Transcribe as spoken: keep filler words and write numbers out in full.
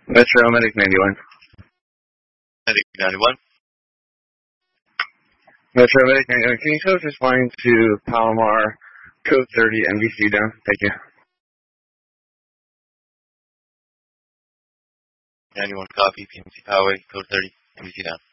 Metro Medic ninety-one. Medic ninety-one. Metro Medic ninety-one. Can you show us responding to Palomar, code thirty, N B C down? Thank you. ninety-one copy, P M C Poway, code thirty, N B C down.